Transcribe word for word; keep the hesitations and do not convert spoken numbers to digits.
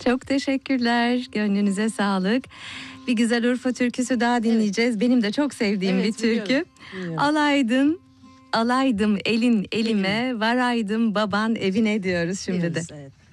Çok teşekkürler. Gönlünüze sağlık. Bir güzel Urfa türküsü daha dinleyeceğiz. Evet. Benim de çok sevdiğim evet, bir türkü. Biliyorum, biliyorum. Alaydın, alaydım elin elime, Elim. varaydım baban evine diyoruz şimdi Diyoruz, de. Evet.